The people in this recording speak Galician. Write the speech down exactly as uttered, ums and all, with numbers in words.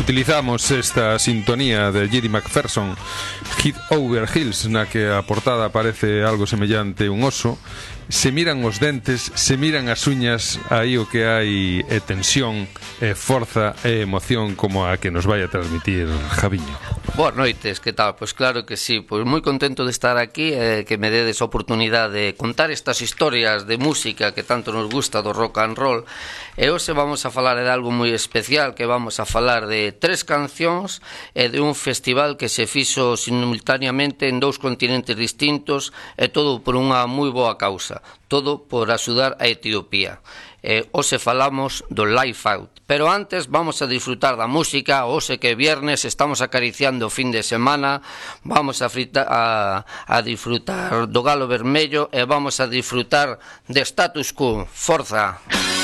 utilizamos esta sintonía de Jedi McPherson, Head Over Heels, na que a portada aparece algo semellante un oso. Se miran os dentes, se miran as uñas, aí o que hai é tensión, é forza, é emoción como a que nos vai a transmitir Javiño. Boas noites, que tal? Pois claro que sí, pois moi contento de estar aquí, eh, que me dedes a oportunidade de contar estas historias de música que tanto nos gusta do rock and roll. E hoxe vamos a falar de algo moi especial, que vamos a falar de tres cancións e de un festival que se fixo simultaneamente en dous continentes distintos, e todo por unha moi boa causa, todo por axudar a Etiopía. Eh, hoxe falamos do Live Out, pero antes vamos a disfrutar da música. Hoxe que é viernes, estamos acariciando o fin de semana, vamos a, frita, a, a disfrutar do Galo Vermello e vamos a disfrutar de Status Quo. Forza!